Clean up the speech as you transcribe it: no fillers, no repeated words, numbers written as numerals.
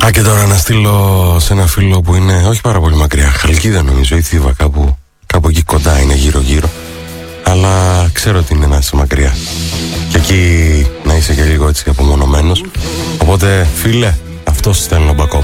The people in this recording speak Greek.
Και τώρα να στείλω σε ένα φίλο που είναι όχι πάρα πολύ μακριά, Χαλκίδα νομίζω, ή Θήβα, κάπου εκεί κοντά είναι, γύρω-γύρω. Αλλά ξέρω ότι είναι να είσαι μακριά και εκεί να είσαι και λίγο έτσι απομονωμένος. Οπότε φίλε, αυτό στέλνω μπακόπ.